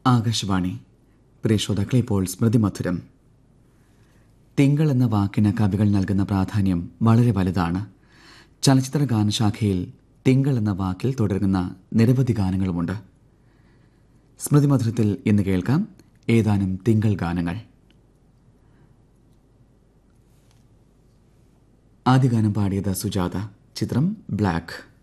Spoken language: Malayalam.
ആകാശവാണി. പ്രിയ ശ്രോതാക്കളെ, ഇപ്പോൾ സ്മൃതിമധുരം. തിങ്കൾ എന്ന വാക്കിന് കവികൾ നൽകുന്ന പ്രാധാന്യം വളരെ വലുതാണ്. ചലച്ചിത്ര ഗാനശാഖയിൽ തിങ്കൾ എന്ന വാക്കിൽ തുടരുന്ന നിരവധി ഗാനങ്ങളുമുണ്ട്. സ്മൃതിമധുരത്തിൽ ഇന്ന് കേൾക്കാം ഏതാനും തിങ്കൾ ഗാനങ്ങൾ. ആദ്യ ഗാനം പാടിയത് സുജാത, ചിത്രം ബ്ലാക്ക്.